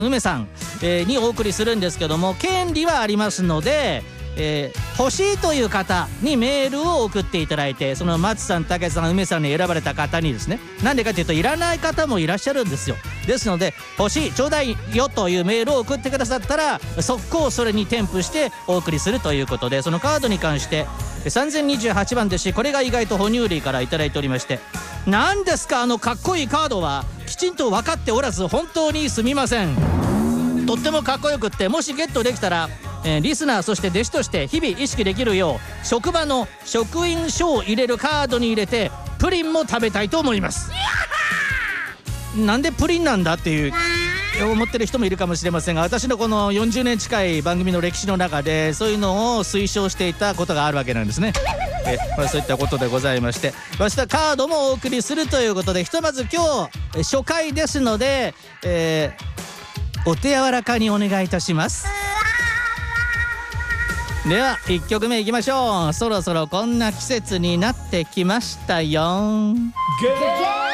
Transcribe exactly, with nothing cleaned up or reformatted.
梅さん、えー、にお送りするんですけども、権利はありますので、えー、欲しいという方にメールを送っていただいて、その松さん、武さん、梅さんに選ばれた方にですね、なんでかというといらない方もいらっしゃるんですよ。ですので欲しいちょうだいよというメールを送ってくださったら速攻それに添付してお送りするということで、そのカードに関してさんぜんにじゅうはちばんですし、これが意外と哺乳類からいただいておりまして、何ですかあのかっこいいカードは、きちんと分かっておらず本当にすみません。とってもかっこよくって、もしゲットできたら、えー、リスナーそして弟子として日々意識できるよう職場の職員証を入れるカードに入れてプリンも食べたいと思います。なんでプリンなんだっていう思ってる人もいるかもしれませんが、私のこのよんじゅうねん近い番組の歴史の中でそういうのを推奨していたことがあるわけなんですね。え、まあ、そういったことでございまして、明日カードもお送りするということで、ひとまず今日初回ですので、えー、お手柔らかにお願いいたします。ではいっきょくめいきましょう。そろそろこんな季節になってきましたよ。